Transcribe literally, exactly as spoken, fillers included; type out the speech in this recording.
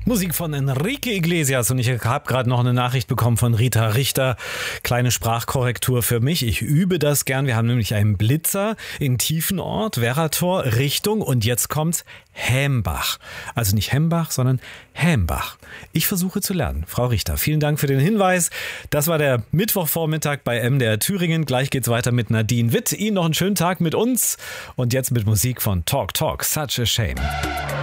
Musik von Enrique Iglesias und ich habe gerade noch eine Nachricht bekommen von Rita Richter. Kleine Sprachkorrektur für mich. Ich übe das gern. Wir haben nämlich einen Blitzer in Tiefenort, Werrator, Richtung und jetzt kommt's Hämbach. Also nicht Hembach, sondern Hämbach. Ich versuche zu lernen. Frau Richter, vielen Dank für den Hinweis. Das war der Mittwochvormittag bei M D R Thüringen. Gleich geht's weiter mit Nadine Witt. Ihnen noch einen schönen Tag mit uns und jetzt mit Musik von Talk Talk. Such a Shame.